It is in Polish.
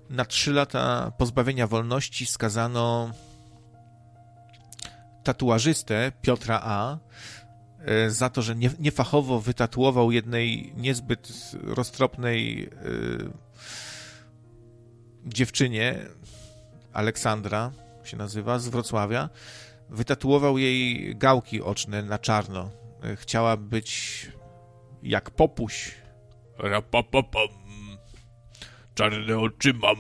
Na 3 lata pozbawienia wolności skazano tatuażystę Piotra A. Za to, że niefachowo wytatuował jednej niezbyt roztropnej dziewczynie, Aleksandra się nazywa, z Wrocławia. Wytatuował jej gałki oczne na czarno. Chciała być jak Popuś. Rapapapam. Czarne oczy mam.